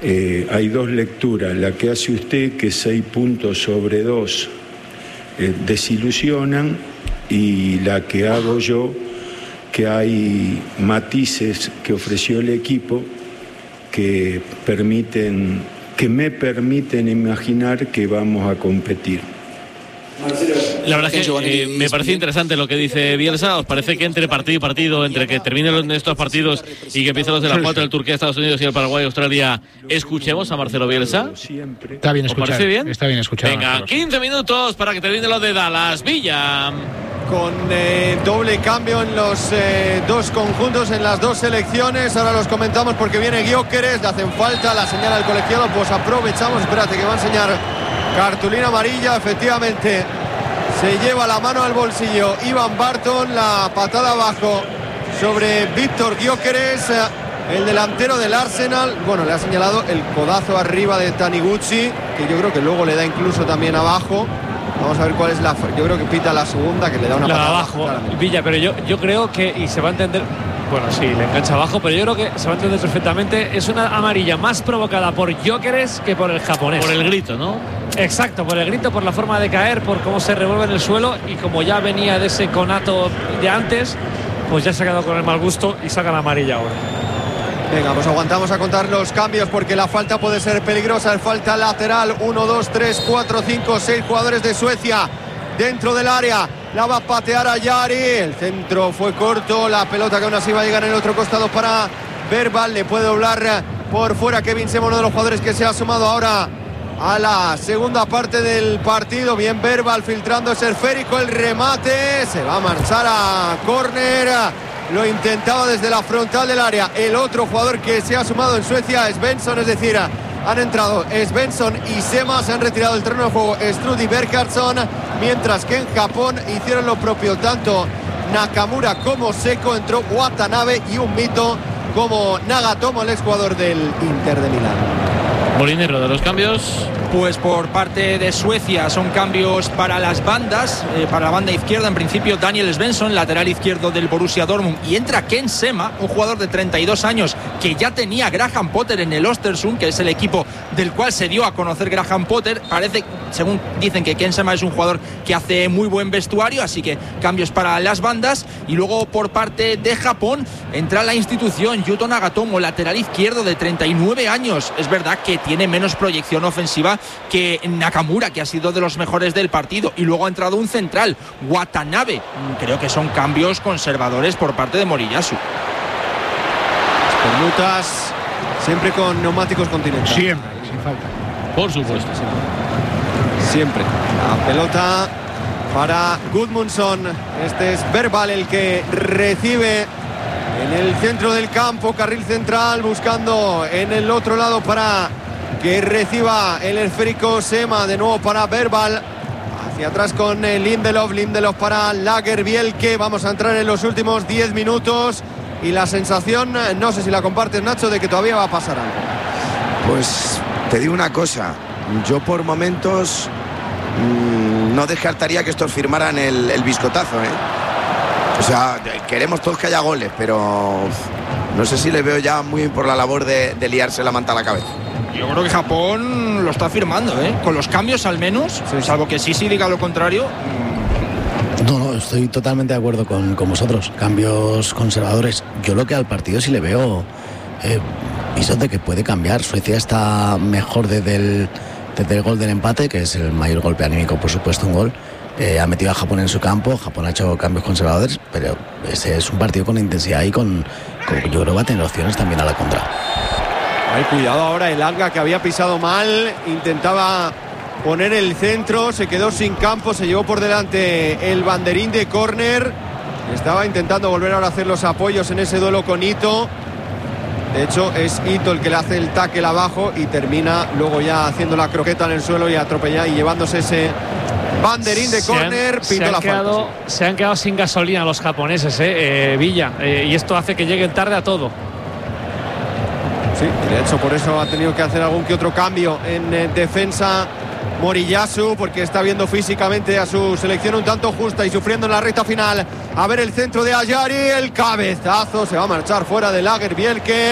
hay dos lecturas, la que hace usted, que 6 puntos sobre 2 desilusionan, y la que hago yo, que hay matices que ofreció el equipo que me permiten imaginar que vamos a competir. La verdad es que me parece interesante lo que dice Bielsa. ¿Os parece que entre partido y partido, entre que terminen estos partidos y que empiecen los de las 4 del Turquía, Estados Unidos y el Paraguay, Australia, escuchemos a Marcelo Bielsa? Está bien escuchado. ¿Os parece bien? Está bien escuchado. Venga, 15 minutos para que termine lo de Dallas. Villa. Con doble cambio en los dos conjuntos, en las dos selecciones. Ahora los comentamos porque viene Gyökeres, le hacen falta, la señala el colegiado, pues aprovechamos. Espérate que va a enseñar cartulina amarilla, efectivamente. Se lleva la mano al bolsillo Ivan Barton, la patada abajo sobre Víctor Gyökeres, el delantero del Arsenal. Bueno, le ha señalado el codazo arriba de Taniguchi, que yo creo que luego le da incluso también abajo. Vamos a ver cuál es la... Yo creo que pita la segunda, que le da una patada abajo, Villa, pero yo creo que, y se va a entender... Bueno, sí, le engancha abajo, pero yo creo que se va a entender perfectamente. Es una amarilla más provocada por Gyökeres que por el japonés. Por el grito, ¿no? Exacto, por el grito, por la forma de caer, por cómo se revuelve en el suelo, y como ya venía de ese conato de antes, pues ya se ha quedado con el mal gusto y saca la amarilla ahora. Venga, pues aguantamos a contar los cambios porque la falta puede ser peligrosa. Falta lateral, 1, 2, 3, 4, 5, 6 jugadores de Suecia dentro del área. La va a patear a Jari, el centro fue corto, la pelota que aún así va a llegar en el otro costado para Verbal, le puede doblar por fuera Kevin Sema, uno de los jugadores que se ha sumado ahora a la segunda parte del partido. Bien Verbal filtrando ese esférico, el remate, se va a marchar a córner, lo intentaba desde la frontal del área el otro jugador que se ha sumado en Suecia, Svensson, es decir, han entrado Svensson y Sema, se han retirado del terreno de juego Strud y Berghardsson, mientras que en Japón hicieron lo propio tanto Nakamura como Seko. Entró Watanabe y un mito como Nagatomo, el exjugador del Inter de Milán. Molinero, de los cambios. Pues por parte de Suecia son cambios para las bandas, para la banda izquierda en principio Daniel Svensson, lateral izquierdo del Borussia Dortmund, y entra Ken Sema, un jugador de 32 años que ya tenía Graham Potter en el Östersund, que es el equipo del cual se dio a conocer Graham Potter. Parece, según dicen, que Ken Sema es un jugador que hace muy buen vestuario, así que cambios para las bandas. Y luego por parte de Japón entra la institución Yuto Nagatomo, lateral izquierdo de 39 años. Es verdad que tiene menos proyección ofensiva que Nakamura, que ha sido de los mejores del partido, y luego ha entrado un central, Watanabe. Creo que son cambios conservadores por parte de Moriyasu. Permutas siempre con neumáticos Continental. Siempre, sin falta. Por supuesto. Siempre. La pelota para Gudmundsson. Este es Verbal el que recibe en el centro del campo, carril central, buscando en el otro lado para que reciba el esférico Sema, de nuevo para Verbal, hacia atrás con Lindelof para Lagerbielke. Vamos a entrar en los últimos 10 minutos y la sensación, no sé si la compartes, Nacho, de que todavía va a pasar algo. Pues te digo una cosa, yo por momentos no descartaría que estos firmaran el biscotazo, O sea, queremos todos que haya goles, pero no sé si le veo ya muy por la labor de liarse la manta a la cabeza. Yo creo que Japón lo está firmando, con los cambios al menos, salvo que sí diga lo contrario. No, estoy totalmente de acuerdo con vosotros. Cambios conservadores. Yo lo que al partido sí le veo visos de que puede cambiar. Suecia está mejor desde el gol del empate, que es el mayor golpe anímico, por supuesto, un gol. Ha metido a Japón en su campo. Japón ha hecho cambios conservadores, pero ese es un partido con intensidad y con yo creo que va a tener opciones también a la contra. Ay, cuidado ahora el Alga, que había pisado mal, intentaba poner el centro, se quedó sin campo, se llevó por delante el banderín de córner, estaba intentando volver ahora a hacer los apoyos en ese duelo con Ito. De hecho es Ito el que le hace el tackle abajo y termina luego ya haciendo la croqueta en el suelo y atropella y llevándose ese banderín de córner. Pintó la falta. Se han quedado sin gasolina los japoneses, Villa, y esto hace que lleguen tarde a todo. Sí, de hecho por eso ha tenido que hacer algún que otro cambio en defensa Moriyasu, porque está viendo físicamente a su selección un tanto justa y sufriendo en la recta final. A ver el centro de Ayari, el cabezazo, se va a marchar fuera de Lagerbielke.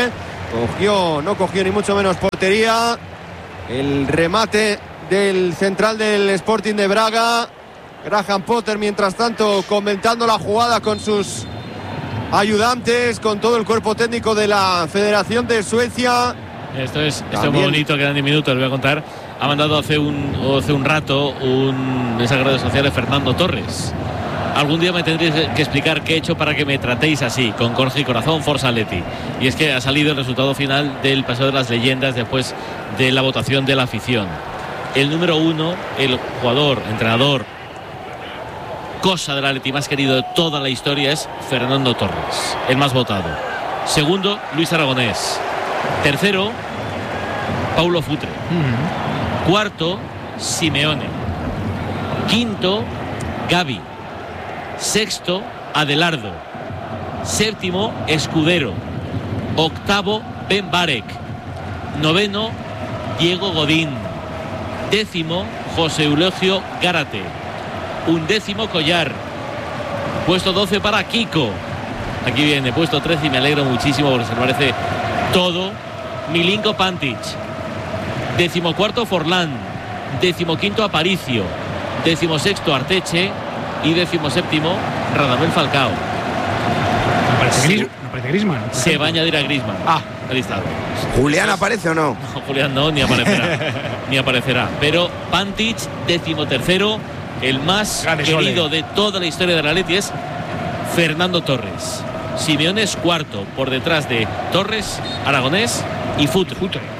no cogió ni mucho menos portería. El remate del central del Sporting de Braga, Graham Potter, mientras tanto comentando la jugada con sus ayudantes, con todo el cuerpo técnico de la Federación de Suecia. Esto es muy bonito, quedan 10 minutos, les voy a contar. Ha mandado hace un rato un mensaje en redes sociales Fernando Torres. Algún día me tendréis que explicar qué he hecho para que me tratéis así, con coraje y corazón, Forza Atleti. Y es que ha salido el resultado final del Paseo de las Leyendas después de la votación de la afición. El número 1, el jugador, entrenador, cosa del Atleti más querido de toda la historia, es Fernando Torres, el más votado. Segundo, Luis Aragonés. Tercero, Paulo Futre. Cuarto, Simeone. Quinto, Gavi. Sexto, Adelardo. Séptimo, Escudero. Octavo, Ben Barek. Noveno, Diego Godín. Décimo, José Eulogio Gárate. Undécimo, Collar. Puesto 12 para Kiko. Aquí viene, puesto 13, y me alegro muchísimo porque se me parece todo, Milinko Pantic. 14º, Forlán. 15º, Aparicio. 16º, Arteche. Y 17º, Radamel Falcao. No parece Griezmann. Se va a añadir a Griezmann. Ahí está. ¿Julián aparece o no? No, Julián no, ni aparecerá. Ni aparecerá. Pero Pantic, 13º, el más querido de toda la historia del Atleti es Fernando Torres. Simeone es cuarto, por detrás de Torres, Aragonés y Futre.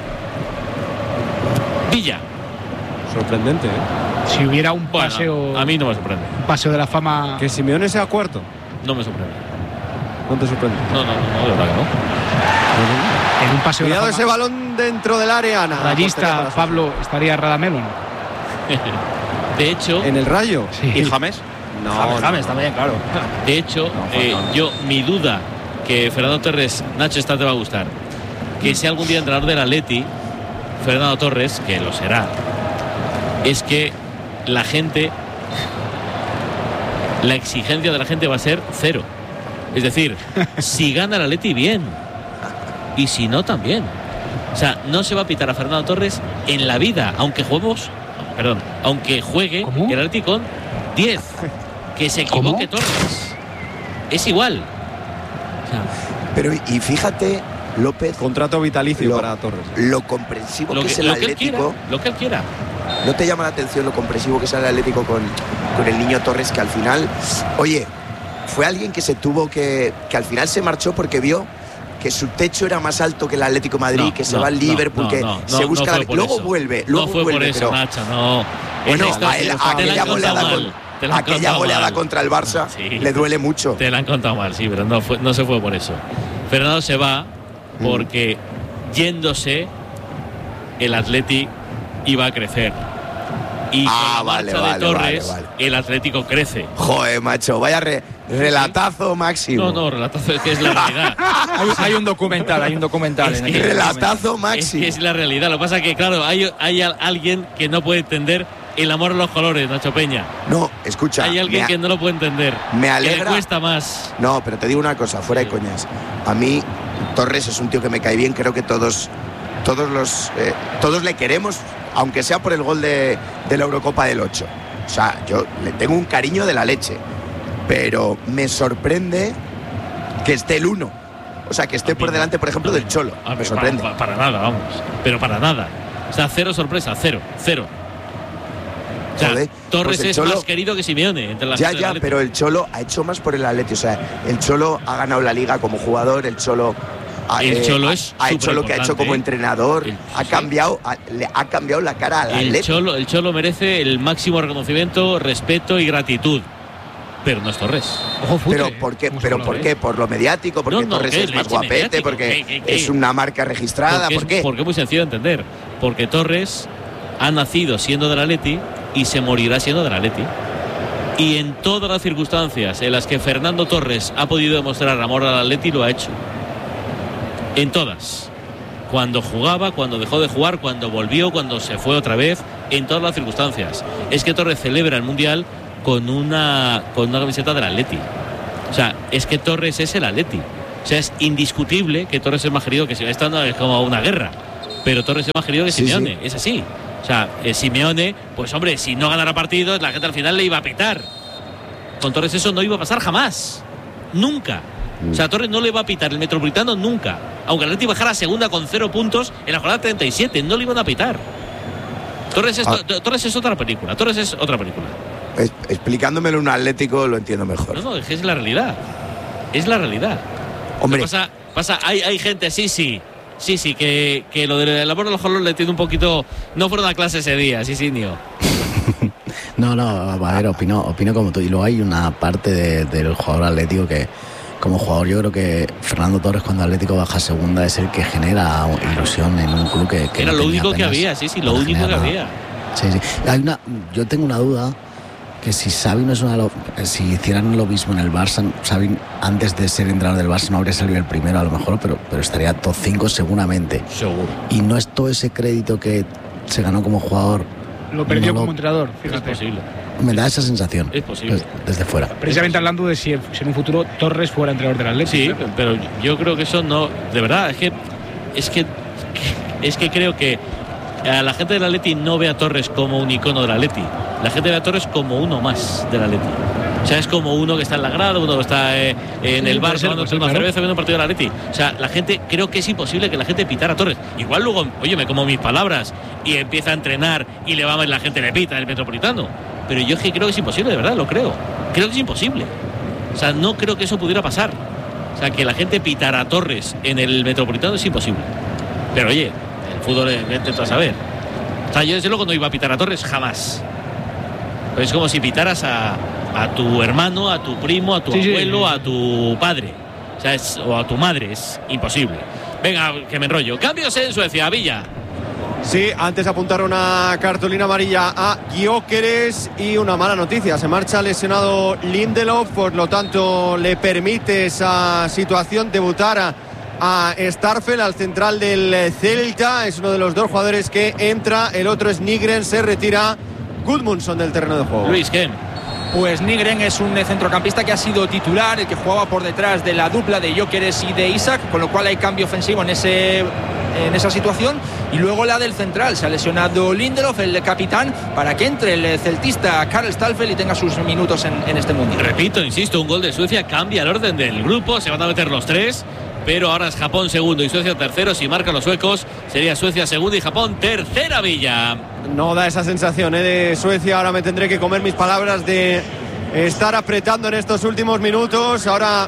Villa. Sorprendente, ¿eh? Si hubiera un paseo... A mí no me sorprende. Un paseo de la fama... Que Simeone sea cuarto. No me sorprende. ¿No te sorprende? No, de verdad que no. En un paseo Cuidado de la ese balón dentro del área. Rayista, Pablo, ¿estaría Radamel o no? De hecho... ¿En el Rayo? Sí. ¿Y James? No, James también, claro. De hecho, mi duda, que Fernando Torres, Nacho, esta te va a gustar, que sea algún día entrenador del Atleti, Fernando Torres, que lo será, es que la exigencia de la gente va a ser cero. Es decir, si gana el Atleti, bien, y si no, también. O sea, no se va a pitar a Fernando Torres en la vida, aunque juegue el Atleti con 10. Que se equivoque Torres. Es igual. O sea, pero y fíjate, López, contrato vitalicio para Torres. Lo comprensivo que es el Atlético. Lo que él quiera. ¿No te llama la atención lo comprensivo que es el Atlético con el niño Torres, que al final, oye, fue alguien que se tuvo que al final se marchó porque vio que su techo era más alto que el Atlético de Madrid, que se va al Liverpool, que se busca luego vuelve, no fue por eso, pero Nacho, no. Bueno, aquella goleada contra el Barça le duele mucho. Te la han contado mal, sí, pero no se fue por eso. Fernando se va porque yéndose el Atleti iba a crecer. Y con la marcha de Torres, el Atlético crece. Joder, macho, vaya relatazo máximo. No, relatazo, es que es la realidad. hay un documental, es que relatazo máximo. Es la realidad. Lo que pasa es que, claro, hay alguien que no puede entender el amor a los colores, Nacho Peña. No, escucha. Hay alguien que no lo puede entender. Me alegra. Que le cuesta más. No, pero te digo una cosa, fuera de coñas. A mí, Torres es un tío que me cae bien. Creo que todos le queremos, aunque sea por el gol de la Eurocopa del 8. O sea, yo le tengo un cariño de la leche. Pero me sorprende que esté el 1. O sea, que esté por delante, por ejemplo, del Cholo. Me sorprende. Para nada, vamos. Pero para nada. O sea, cero sorpresa, cero. O sea, joder, Torres pues es Cholo, más querido que Simeone. Entre las ya, pero el Cholo ha hecho más por el Atleti. O sea, el Cholo ha ganado la Liga como jugador, el Cholo ha hecho lo que ha hecho como entrenador, ha cambiado la cara al Atleti. El Cholo merece el máximo reconocimiento, respeto y gratitud. Pero no es Torres. Ojo, Futre, ¿Pero por qué? ¿Por lo mediático? ¿Porque Torres es más guapete? ¿Porque es una marca registrada? ¿Por qué? Porque es muy sencillo de entender. Porque Torres ha nacido siendo del Atleti y se morirá siendo del Atleti. Y en todas las circunstancias en las que Fernando Torres ha podido demostrar amor al Atleti, lo ha hecho. En todas. Cuando jugaba, cuando dejó de jugar, cuando volvió, cuando se fue otra vez, en todas las circunstancias. Es que Torres celebra el Mundial con una camiseta del Atleti. O sea, es que Torres es el Atleti. O sea, es indiscutible que Torres es más querido que Simeone. Esto no es como una guerra, pero Torres es más querido que Simeone, es así. O sea, Simeone, pues hombre, si no ganara partidos, la gente al final le iba a pitar. Con Torres eso no iba a pasar jamás. Nunca. O sea, Torres no le va a pitar el Metropolitano nunca. Aunque el Atleti bajara a segunda con 0 puntos en la jornada 37, no le iban a pitar. Torres es otra película. Torres es otra película. Explicándomelo un Atlético lo entiendo mejor. No, es que es la realidad. Es la realidad. Hombre. Pasa, hay gente, sí, que lo del amor de los colores le tiene un poquito. No fueron a clase ese día, Niño. No, a ver, opino como tú. Y luego hay una parte del jugador atlético que, como jugador, yo creo que Fernando Torres, cuando Atlético baja a segunda, es el que genera ilusión en un club que era no lo único que había, lo único que había. Sí. Yo tengo una duda, que si Xavi no es si hicieran lo mismo en el Barça, Xavi antes de ser entrenador del Barça no habría salido el primero a lo mejor, pero estaría top 5 seguramente. Seguro. Y no es todo ese crédito que se ganó como jugador. Lo perdió como entrenador, fíjate. Es posible. Me da esa sensación. Es posible. Desde fuera. Precisamente hablando de si en un futuro Torres fuera entrenador del Atlético. Sí, pero yo creo que eso no. De verdad, es que creo que a la gente del Atleti no ve a Torres como un icono del Atleti. La gente ve a Torres como uno más del Atleti. O sea, es como uno que está en la grada, uno que está en el bar tomando una cerveza viendo un partido del Atleti. O sea, la gente, creo que es imposible que la gente pitara a Torres. Igual luego, oye, me como mis palabras y empieza a entrenar y le va a ver la gente le pita el Metropolitano. Pero yo es que creo que es imposible, de verdad, lo creo. Creo que es imposible. O sea, no creo que eso pudiera pasar. O sea, que la gente pitara a Torres en el Metropolitano es imposible. Pero oye, el fútbol intento saber. O sea, yo desde luego no iba a pitar a Torres jamás. Pero es como si pitaras a tu hermano, a tu primo, a tu abuelo, a tu padre. O sea, o a tu madre. Es imposible. Venga, que me enrollo. Cambios en Suecia, Villa. Sí, antes apuntar una cartulina amarilla a Gyökeres y una mala noticia. Se marcha lesionado Lindelof, por lo tanto le permite esa situación debutar a Starfel, al central del Celta. Es uno de los dos jugadores que entra, el otro es Nygren, se retira Gudmundsson del terreno de juego. Luis, ¿qué? Pues Nygren es un centrocampista que ha sido titular, el que jugaba por detrás de la dupla de Gyökeres y de Isak, con lo cual hay cambio ofensivo en esa situación. Y luego la del central, se ha lesionado Lindelof, el capitán, para que entre el celtista Karl Starfel y tenga sus minutos en este mundial. Repito, insisto, un gol de Suecia cambia el orden del grupo, se van a meter los tres, pero ahora es Japón segundo y Suecia tercero. Si marcan los suecos, sería Suecia segundo y Japón tercera, Villa. No da esa sensación de Suecia. Ahora me tendré que comer mis palabras de estar apretando en estos últimos minutos. Ahora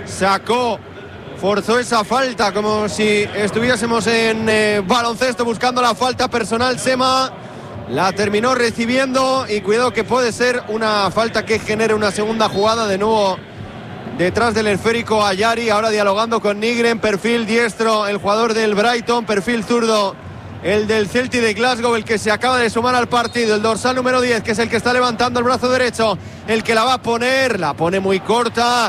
forzó esa falta como si estuviésemos en baloncesto buscando la falta personal. Sema la terminó recibiendo y cuidado que puede ser una falta que genere una segunda jugada. De nuevo detrás del esférico Ayari, ahora dialogando con Nygren, perfil diestro el jugador del Brighton, perfil zurdo el del Celtic de Glasgow, el que se acaba de sumar al partido, el dorsal número 10, que es el que está levantando el brazo derecho, el que la va a poner, la pone muy corta,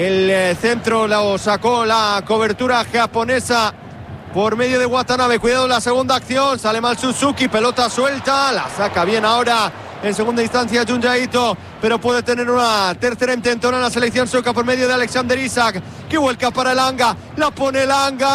el centro lo sacó la cobertura japonesa por medio de Watanabe. Cuidado la segunda acción, sale mal Suzuki, pelota suelta, la saca bien ahora en segunda instancia Junja Ito, pero puede tener una tercera intentona en la selección sueca por medio de Alexander Isak, que vuelca para Elanga, la pone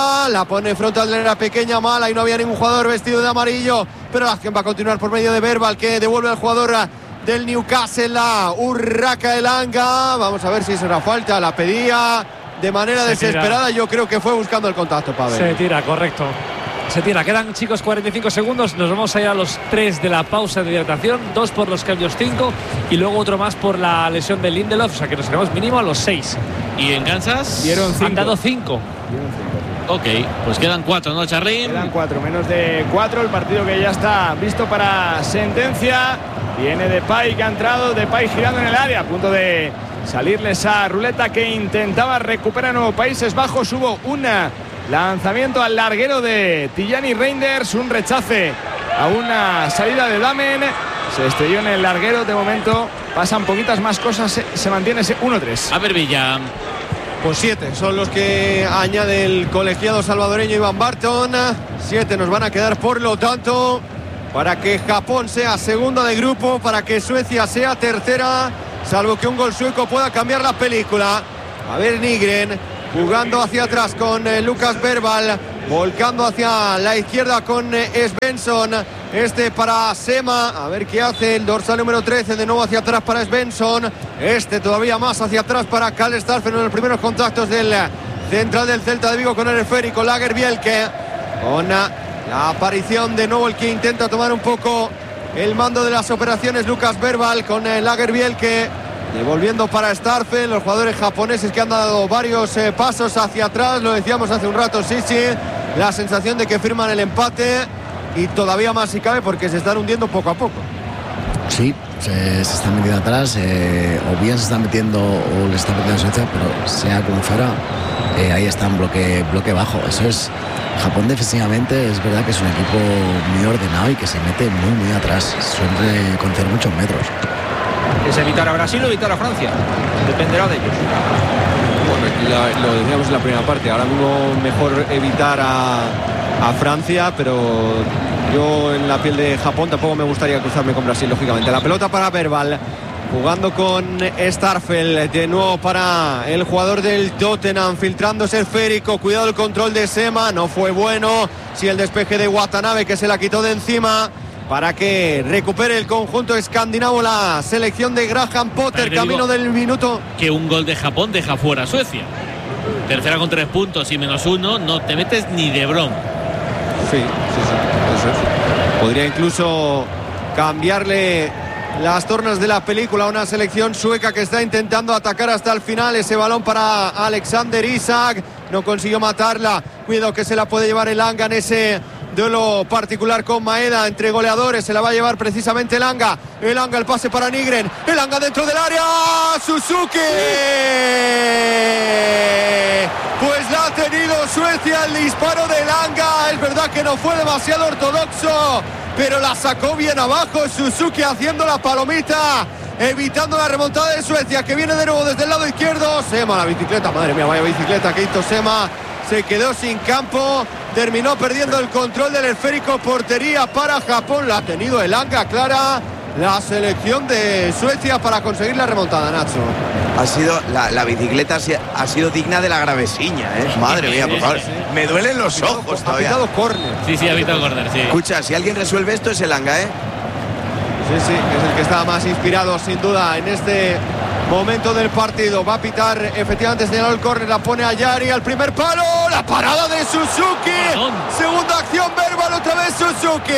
frontal de la pequeña, mala, y no había ningún jugador vestido de amarillo, pero la acción va a continuar por medio de Verbal, que devuelve al jugador del Newcastle, la Urraca Elanga. Vamos a ver si es una falta, la pedía de manera desesperada, yo creo que fue buscando el contacto, Pavel. Se tira, correcto. Se tira, quedan, chicos, 45 segundos. Nos vamos a ir a los 3 de la pausa de hidratación, 2 por los cambios 5 y luego otro más por la lesión de Lindelof. O sea que nos quedamos mínimo a los 6. ¿Y en Kansas? Han dado 5. Ok, pues quedan 4, ¿no, Charly? Quedan 4, menos de 4. El partido que ya está visto para sentencia. Viene Depay, que ha entrado, Depay girando en el área, a punto de salirle esa ruleta que intentaba recuperar Nuevo Países Bajos. Hubo una lanzamiento al larguero de Tijani Reinders, un rechace a una salida de Damen, se estrelló en el larguero. De momento pasan poquitas más cosas, se mantiene ese 1-3. A ver, Villa. Pues 7 son los que añade el colegiado salvadoreño Iván Barton. 7 nos van a quedar, por lo tanto, para que Japón sea segunda de grupo, para que Suecia sea tercera, salvo que un gol sueco pueda cambiar la película. A ver, Nygren jugando hacia atrás con Lucas Verbal, volcando hacia la izquierda con Svensson. Este para Sema, a ver qué hace el dorsal número 13, de nuevo hacia atrás para Svensson. Este todavía más hacia atrás para Karl Starfelt en los primeros contactos del central del Celta de Vigo con el esférico. Lagerbielke, con la aparición de nuevo el que intenta tomar un poco el mando de las operaciones, Lucas Verbal, con Lagerbielke devolviendo para Starfelt. Los jugadores japoneses que han dado varios pasos hacia atrás, lo decíamos hace un rato, sí, la sensación de que firman el empate, y todavía más si cabe porque se están hundiendo poco a poco. Sí, se están metiendo atrás, o bien se están metiendo o le están metiendo Suecia, pero sea como fuera, ahí está en bloque bajo. Eso es, Japón defensivamente es verdad que es un equipo muy ordenado y que se mete muy atrás, suele conceder muchos metros. ¿Es evitar a Brasil o evitar a Francia? Dependerá de ellos. Bueno, lo decíamos en la primera parte, ahora mismo mejor evitar a Francia, pero yo en la piel de Japón tampoco me gustaría cruzarme con Brasil, lógicamente. La pelota para Verbal, jugando con Starfelt, de nuevo para el jugador del Tottenham, filtrándose el esférico, cuidado el control de Sema, no fue bueno, sí el despeje de Watanabe que se la quitó de encima, para que recupere el conjunto escandinavo la selección de Graham Potter, camino del minuto. Que un gol de Japón deja fuera a Suecia. Tercera con 3 puntos y -1, no te metes ni de broma. Sí, eso es. Podría incluso cambiarle las tornas de la película a una selección sueca que está intentando atacar hasta el final. Ese balón para Alexander Isak, no consiguió matarla. Cuidado que se la puede llevar Elanga en ese duelo particular con Maeda entre goleadores. Se la va a llevar precisamente Elanga. El pase para Nygren. Elanga dentro del área. Suzuki. Pues la ha tenido Suecia el disparo de Elanga. Es verdad que no fue demasiado ortodoxo, pero la sacó bien abajo. Suzuki haciendo la palomita, evitando la remontada de Suecia, que viene de nuevo desde el lado izquierdo. Sema, la bicicleta, madre mía, vaya bicicleta que hizo Sema. Se quedó sin campo, terminó perdiendo el control del esférico. Portería para Japón, la ha tenido Elanga clara la selección de Suecia para conseguir la remontada, Nacho. Ha sido la bicicleta ha sido digna de la gravesiña, ¿eh? Madre mía, por favor. Sí. Me duelen los ojos todavía. Ha pitado córner. Sí, ha pitado córner, sí. Escucha, si alguien resuelve esto es Elanga, ¿eh? Sí, es el que está más inspirado sin duda en este momento del partido. Va a pitar, efectivamente señaló el córner, la pone a Yari al primer palo, la parada de Suzuki. Segunda acción, Verbal, otra vez Suzuki.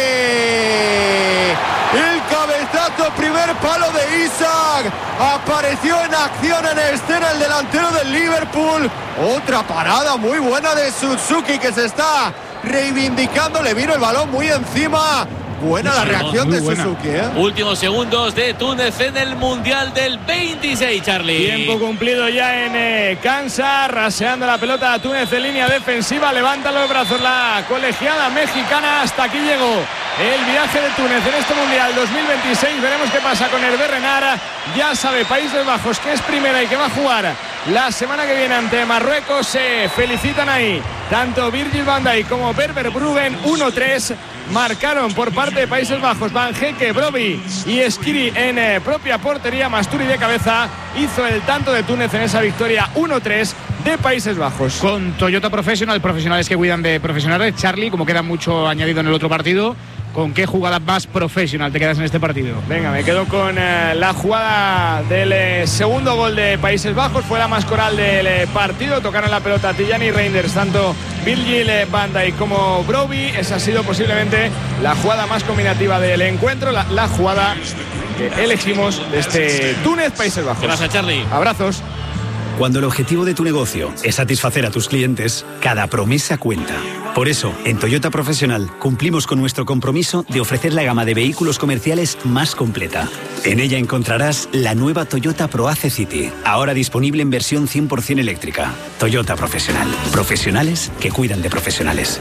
El cabezazo, primer palo de Isak. Apareció en acción, en escena, el delantero del Liverpool. Otra parada muy buena de Suzuki que se está reivindicando. Le vino el balón muy encima. Buena la reacción de Suzuki, ¿eh? Últimos segundos de Túnez en el Mundial del 26, Charlie. Tiempo cumplido ya en Kansas, raseando la pelota a Túnez en línea defensiva. Levanta los brazos la colegiada mexicana. Hasta aquí llegó el viaje de Túnez en este Mundial 2026. Veremos qué pasa con el Berrenara. Ya sabe Países Bajos que es primera y que va a jugar la semana que viene ante Marruecos. Se felicitan ahí tanto Virgil van Dijk como Berber Bruggen. 1-3 marcaron por parte de Países Bajos Van Hecke, Brobbey y Skiri en propia portería. Masturi de cabeza hizo el tanto de Túnez en esa victoria 1-3 de Países Bajos. Con Toyota Professional, profesionales que cuidan de profesionales. Charlie, como queda mucho añadido en el otro partido, ¿con qué jugada más profesional te quedas en este partido? Venga, me quedo con la jugada del segundo gol de Países Bajos. Fue la más coral del partido. Tocaron la pelota a Tijani Reinders, tanto Virgil van Dijk como Brobbey. Esa ha sido posiblemente la jugada más combinativa del encuentro, la jugada que elegimos de este Túnez-Países Bajos. ¿Qué pasa, Charlie? Abrazos. Cuando el objetivo de tu negocio es satisfacer a tus clientes, cada promesa cuenta. Por eso, en Toyota Profesional cumplimos con nuestro compromiso de ofrecer la gama de vehículos comerciales más completa. En ella encontrarás la nueva Toyota ProAce City, ahora disponible en versión 100% eléctrica. Toyota Profesional. Profesionales que cuidan de profesionales.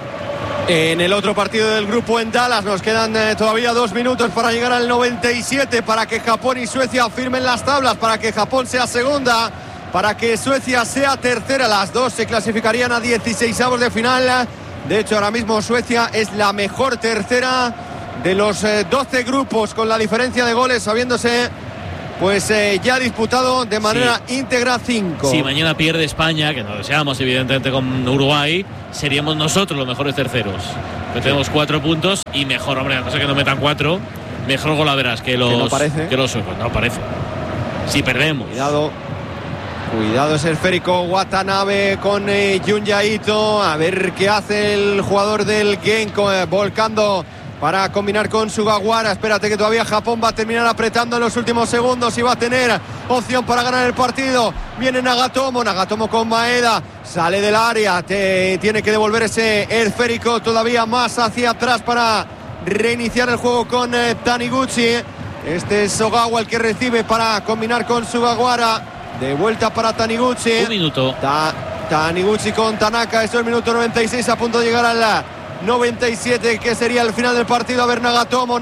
En el otro partido del grupo en Dallas nos quedan todavía 2 minutos para llegar al 97, para que Japón y Suecia firmen las tablas, para que Japón sea segunda, para que Suecia sea tercera. Las dos se clasificarían a 16avos de final. De hecho, ahora mismo Suecia es la mejor tercera de los 12 grupos, con la diferencia de goles, sabiéndose pues ya ha disputado de manera íntegra 5. Si mañana pierde España, que no deseamos evidentemente con Uruguay, seríamos nosotros los mejores terceros. Que tenemos 4 puntos y mejor, hombre, no sé que no metan 4, mejor golaveras que los suecos. No parece. Si perdemos. Cuidado ese esférico Watanabe con Junya Ito. A ver qué hace el jugador del Genk, volcando para combinar con Sugawara. Espérate que todavía Japón va a terminar apretando en los últimos segundos y va a tener opción para ganar el partido. Viene Nagatomo con Maeda. Sale del área. Tiene que devolver ese esférico todavía más hacia atrás para reiniciar el juego con Taniguchi. Este es Ogawa el que recibe para combinar con Sugawara. De vuelta para Taniguchi. Un minuto. Taniguchi con Tanaka. Eso es el minuto 96, a punto de llegar al 97, que sería el final del partido. A ver, Nagatomo.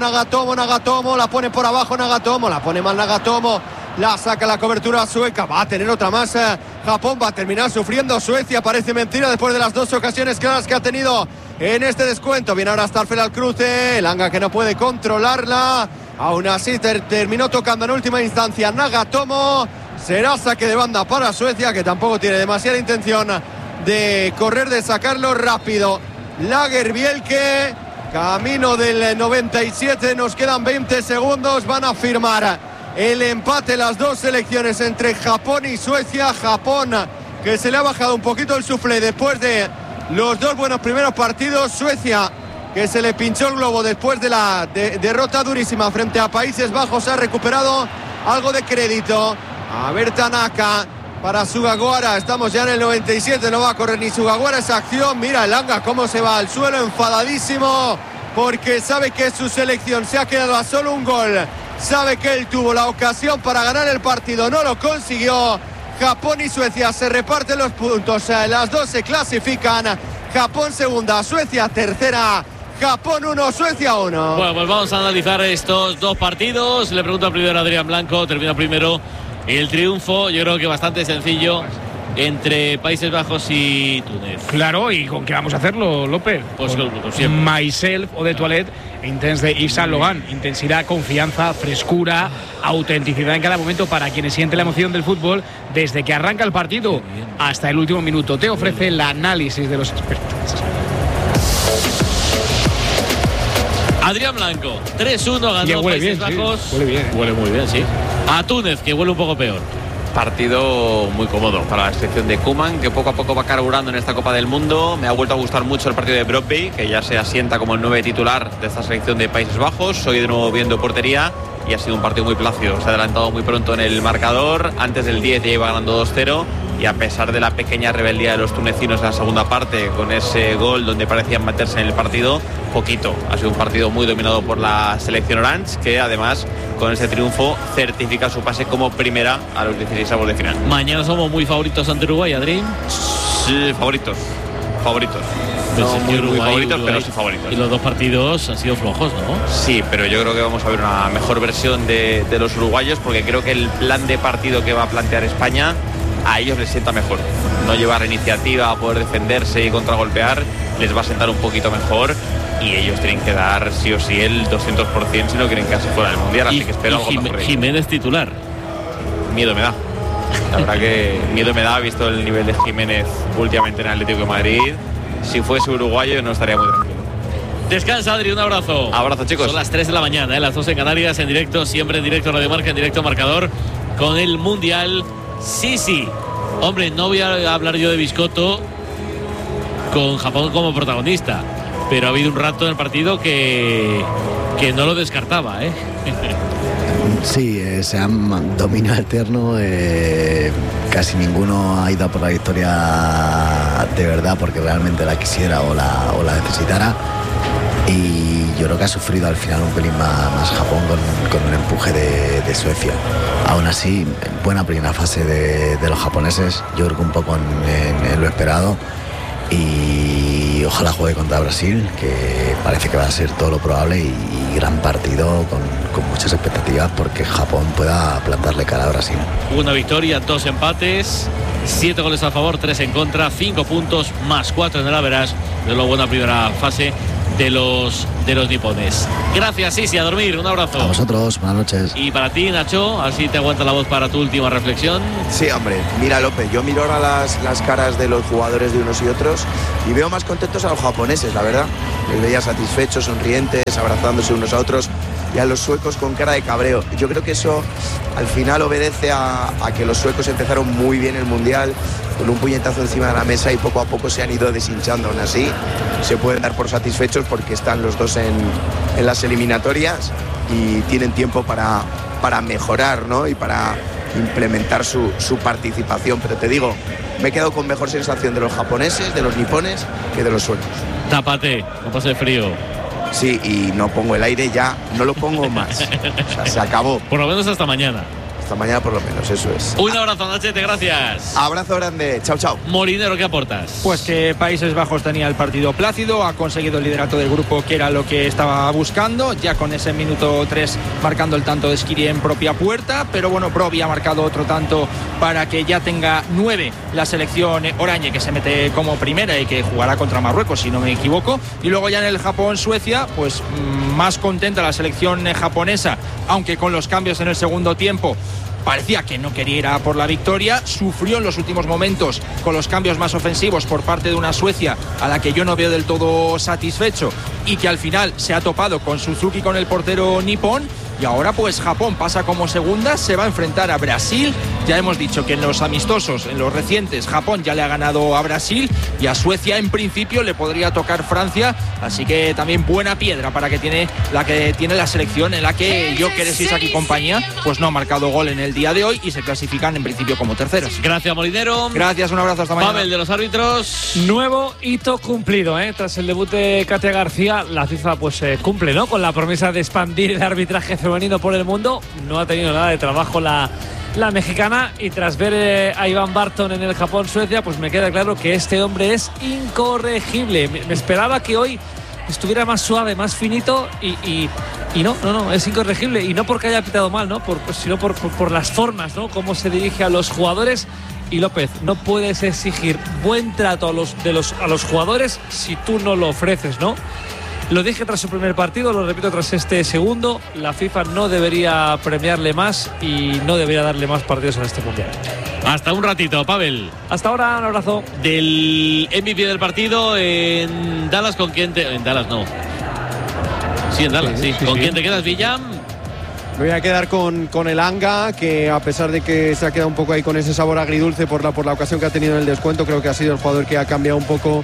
La pone por abajo Nagatomo. La pone mal Nagatomo. La saca la cobertura sueca. Va a tener otra más. Japón va a terminar sufriendo. Suecia parece mentira después de las 2 ocasiones claras que ha tenido en este descuento. Viene ahora Starfel al cruce. Elanga que no puede controlarla. Aún así terminó tocando en última instancia Nagatomo. Será saque de banda para Suecia, que tampoco tiene demasiada intención de correr, de sacarlo rápido. Lagerbielke, camino del 97, nos quedan 20 segundos. Van a firmar el empate las dos selecciones entre Japón y Suecia. Japón, que se le ha bajado un poquito el suflé después de los 2 buenos primeros partidos. Suecia, que se le pinchó el globo después de la derrota durísima frente a Países Bajos, ha recuperado algo de crédito. A ver, Tanaka para Sugawara. Estamos ya en el 97. No va a correr ni Sugawara esa acción. Mira Elanga cómo se va al suelo, enfadadísimo, porque sabe que su selección se ha quedado a solo un gol. Sabe que él tuvo la ocasión para ganar el partido. No lo consiguió. Japón y Suecia se reparten los puntos. Las dos se clasifican. Japón segunda, Suecia tercera. Japón 1, Suecia 1. Bueno, pues vamos a analizar estos 2 partidos. Le pregunto al primero a Adrián Blanco. Termina primero. El triunfo, yo creo que bastante sencillo, entre Países Bajos y Túnez. Claro, ¿y con qué vamos a hacerlo, López? Pues siempre. Myself o de Toilette, Intense de Yves Saint Laurent. Intensidad, confianza, frescura, autenticidad en cada momento para quienes sienten la emoción del fútbol desde que arranca el partido hasta el último minuto. Te ofrece el análisis de los expertos. Adrián Blanco, 3-1 ganó Países Bajos. Sí, huele muy bien, sí. A Túnez, que huele un poco peor. Partido muy cómodo para la selección de Koeman, que poco a poco va carburando en esta Copa del Mundo. Me ha vuelto a gustar mucho el partido de Brobbey, que ya se asienta como el 9 titular de esta selección de Países Bajos. Hoy de nuevo viendo portería y ha sido un partido muy plácido. Se ha adelantado muy pronto en el marcador. Antes del 10 ya iba ganando 2-0. Y a pesar de la pequeña rebeldía de los tunecinos en la segunda parte, con ese gol donde parecían meterse en el partido, poquito. Ha sido un partido muy dominado por la selección orange, que además con ese triunfo certifica su pase como primera a los 16avos de final. Mañana somos muy favoritos ante Uruguay, Adrián. Sí, favoritos. No muy favoritos, pero sí favoritos. Y los 2 partidos han sido flojos, ¿no? Sí, pero yo creo que vamos a ver una mejor versión de los uruguayos, porque creo que el plan de partido que va a plantear España a ellos les sienta mejor. No llevar iniciativa, a poder defenderse y contragolpear, les va a sentar un poquito mejor, y ellos tienen que dar sí o sí el 200% si no quieren quedarse fuera del Mundial, así que espero algo mejor. Jiménez titular. Miedo me da. La verdad que miedo me da, visto el nivel de Jiménez últimamente en el Atlético de Madrid. Si fuese uruguayo no estaría muy tranquilo. Descansa, Adri, un abrazo. Abrazo, chicos. Son las 3 de la mañana, las 2 en Canarias, en directo, siempre en directo Radio Marca, en directo Marcador, con el Mundial. Sí. Hombre, no voy a hablar yo de Biscotto con Japón como protagonista, pero ha habido un rato en el partido que no lo descartaba, ¿eh? Sí, se han dominado eterno. Casi ninguno ha ido por la victoria de verdad porque realmente la quisiera o la necesitara. Y yo creo que ha sufrido al final un pelín más Japón con el empuje de Suecia. Aún así, buena primera fase de los japoneses, yo creo que un poco en lo esperado. Y ojalá juegue contra Brasil, que parece que va a ser todo lo probable, y gran partido con muchas expectativas porque Japón pueda plantarle cara a Brasil. Una victoria, 2 empates, 7 goles a favor, 3 en contra, 5 puntos más 4 en el average. De lo buena primera fase de los nipones. Gracias, Isi, a dormir, un abrazo. A vosotros, buenas noches. Y para ti, Nacho, así te aguanta la voz para tu última reflexión. Sí, hombre, mira, López, yo miro ahora las caras de los jugadores de unos y otros y veo más contentos a los japoneses, la verdad. Les veía satisfechos, sonrientes, abrazándose unos a otros, y a los suecos con cara de cabreo. Yo creo que eso al final obedece a que los suecos empezaron muy bien el Mundial, con un puñetazo encima de la mesa, y poco a poco se han ido deshinchando. Aún así, se pueden dar por satisfechos porque están los dos en las eliminatorias y tienen tiempo para mejorar, ¿no? Y para implementar su participación. Pero te digo, me he quedado con mejor sensación de los japoneses, de los nipones, que de los suecos. Tápate, no pase frío. Sí, y no pongo el aire ya, no lo pongo más. O sea, se acabó. Por lo menos hasta mañana. Hasta mañana por lo menos, eso es. Un abrazo, Nachete, gracias. Abrazo grande, chao, chao. Molinero, ¿qué aportas? Pues que Países Bajos tenía el partido plácido, ha conseguido el liderato del grupo, que era lo que estaba buscando, ya con ese minuto 3 marcando el tanto de Skiri en propia puerta, pero bueno, Brobbey ha marcado otro tanto para que ya tenga 9 la selección Orañe, que se mete como primera y que jugará contra Marruecos, si no me equivoco. Y luego ya en el Japón-Suecia, pues más contenta la selección japonesa, aunque con los cambios en el segundo tiempo parecía que no quería ir a por la victoria. Sufrió en los últimos momentos con los cambios más ofensivos por parte de una Suecia a la que yo no veo del todo satisfecho, y que al final se ha topado con Suzuki, con el portero nipón. Y ahora pues Japón pasa como segunda, se va a enfrentar a Brasil. Ya hemos dicho que en los amistosos, en los recientes, Japón ya le ha ganado a Brasil, y a Suecia en principio le podría tocar Francia. Así que también buena piedra para que tiene la selección, en la que Gyökeres y Saki compañía pues no ha marcado gol en el día de hoy y se clasifican en principio como terceros. Gracias, Molinero. Gracias, un abrazo, hasta mañana. Pavel, de los árbitros. Nuevo hito cumplido, ¿eh? Tras el debut de Katia García, la FIFA pues cumple, ¿no? Con la promesa de expandir el arbitraje femenino por el mundo. No ha tenido nada de trabajo la mexicana, y tras ver a Iván Barton en el Japón-Suecia, pues me queda claro que este hombre es incorregible. Me esperaba que hoy estuviera más suave, más finito, y no, es incorregible, y no porque haya pitado mal, ¿no? Sino por las formas, ¿no? Cómo se dirige a los jugadores. Y López, no puedes exigir buen trato a los jugadores si tú no lo ofreces, ¿no? Lo dije tras su primer partido, lo repito tras este segundo. La FIFA no debería premiarle más y no debería darle más partidos en este mundial. Hasta un ratito, Pavel. Hasta ahora, un abrazo. Del MVP del partido en Dallas, ¿con quién en Dallas no? Sí, en Dallas, sí. ¿Con quién te quedas, Villam? Me voy a quedar con el Anga, que a pesar de que se ha quedado un poco ahí con ese sabor agridulce por la ocasión que ha tenido en el descuento, creo que ha sido el jugador que ha cambiado un poco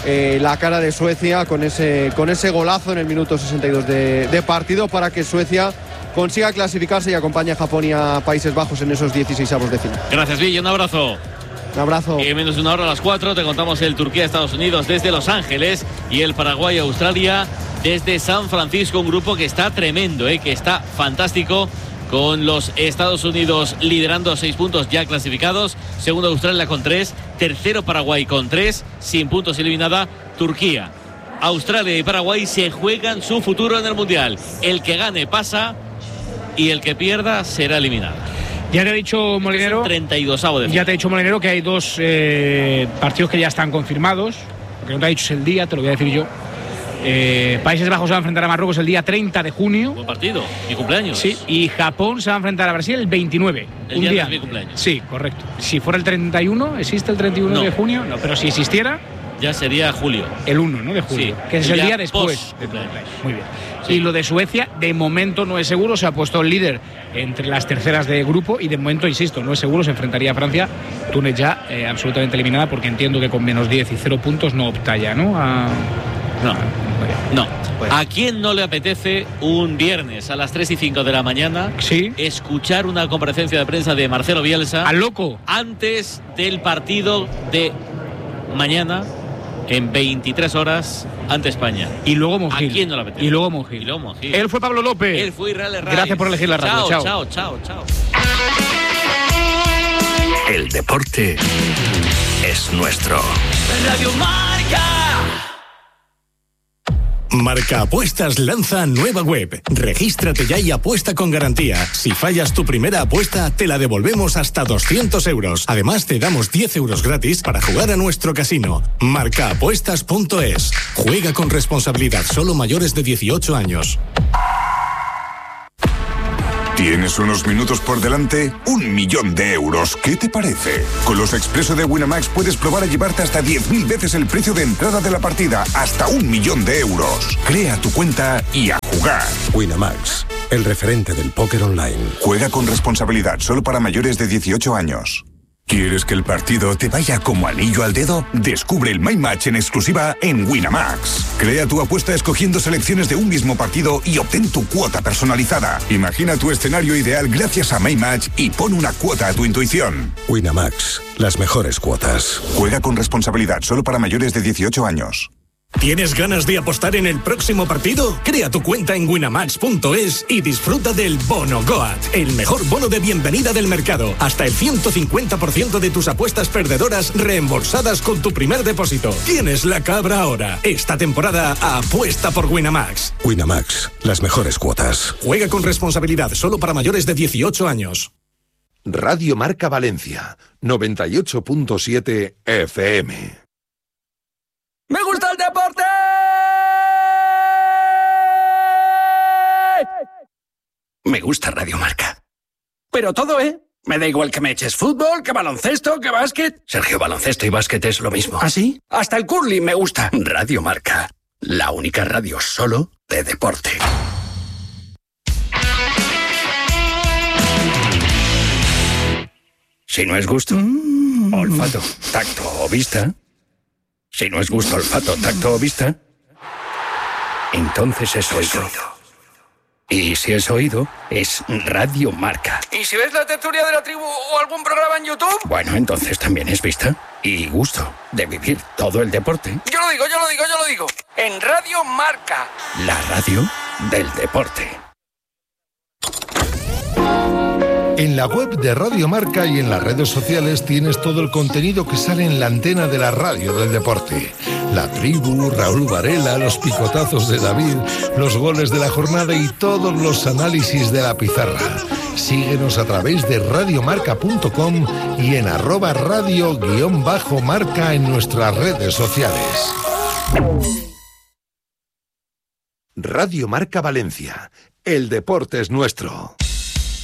la cara de Suecia con ese golazo en el minuto 62 de partido, para que Suecia consiga clasificarse y acompañe a Japón y a Países Bajos en esos 16avos de final. Gracias, Villa, un abrazo. Un abrazo. Y en menos de una hora, a las 4, te contamos el Turquía-Estados Unidos desde Los Ángeles y el Paraguay-Australia desde San Francisco. Un grupo que está tremendo, que está fantástico, con los Estados Unidos liderando 6 puntos ya clasificados, segundo Australia con 3, tercero Paraguay con 3, sin puntos eliminada Turquía. Australia y Paraguay se juegan su futuro en el Mundial. El que gane pasa y el que pierda será eliminado. Ya te ha dicho Molinero. 32avo de final. Ya te ha dicho Molinero que hay 2 partidos que ya están confirmados. Lo que no te ha dicho es el día, te lo voy a decir yo. Países Bajos se va a enfrentar a Marruecos el día 30 de junio. Buen partido, mi cumpleaños. Sí, y Japón se va a enfrentar a Brasil el 29. El día de mi cumpleaños. Sí, correcto. Si fuera el 31, ¿existe el 31 de junio? No, pero si existiera, ya sería julio. El 1, ¿no? De julio. Sí, que es el día después. Muy bien. Sí. Y lo de Suecia, de momento no es seguro. Se ha puesto el líder entre las terceras de grupo y de momento, insisto, no es seguro. Se enfrentaría a Francia. Túnez ya absolutamente eliminada, porque entiendo que con menos 10 y 0 puntos no opta ya, ¿no? No. ¿A quién no le apetece un viernes a las 3:05 de la mañana escuchar una comparecencia de prensa de Marcelo Bielsa? ¡Al loco! Antes del partido de mañana, en 23 horas, ante España. Y luego Monjil. ¿A quién no le apetece? Y luego Monjil. Él fue Pablo López. Él fue Israel Herraiz. Gracias por elegir la radio. Chao. El deporte es nuestro. Radio Marca. Marca Apuestas lanza nueva web. Regístrate ya y apuesta con garantía. Si fallas tu primera apuesta, te la devolvemos hasta 200 euros. Además, te damos 10 euros gratis para jugar a nuestro casino. Marcaapuestas.es. Juega con responsabilidad. Solo mayores de 18 años. ¿Tienes unos minutos por delante? 1 millón de euros. ¿Qué te parece? Con los Expreso de Winamax puedes probar a llevarte hasta 10.000 veces el precio de entrada de la partida. Hasta 1 millón de euros. Crea tu cuenta y a jugar. Winamax, el referente del póker online. Juega con responsabilidad. Solo para mayores de 18 años. ¿Quieres que el partido te vaya como anillo al dedo? Descubre el My Match en exclusiva en Winamax. Crea tu apuesta escogiendo selecciones de un mismo partido y obtén tu cuota personalizada. Imagina tu escenario ideal gracias a My Match y pon una cuota a tu intuición. Winamax, las mejores cuotas. Juega con responsabilidad, solo para mayores de 18 años. ¿Tienes ganas de apostar en el próximo partido? Crea tu cuenta en winamax.es y disfruta del Bono Goat, el mejor bono de bienvenida del mercado. Hasta el 150% de tus apuestas perdedoras reembolsadas con tu primer depósito. Tienes la cabra ahora. Esta temporada apuesta por Winamax. Winamax, las mejores cuotas. Juega con responsabilidad, solo para mayores de 18 años. Radio Marca Valencia, 98.7 FM. ¡Me gusta el deporte! Me gusta Radio Marca. Pero todo, ¿eh? Me da igual que me eches fútbol, que baloncesto, que básquet. Sergio, baloncesto y básquet es lo mismo. ¿Ah, sí? Hasta el curling me gusta. Radio Marca. La única radio solo de deporte. Si no es gusto, olfato, tacto o vista... Si no es gusto, olfato, tacto o vista, entonces es oído. Y si es oído, es Radio Marca. ¿Y si ves la tertulia de la tribu o algún programa en YouTube? Bueno, entonces también es vista y gusto de vivir todo el deporte. Yo lo digo. En Radio Marca. La radio del deporte. En la web de Radio Marca y en las redes sociales tienes todo el contenido que sale en la antena de la radio del deporte. La tribu, Raúl Varela, los picotazos de David, los goles de la jornada y todos los análisis de la pizarra. Síguenos a través de radiomarca.com y en @radio_marca en nuestras redes sociales. Radio Marca Valencia. El deporte es nuestro.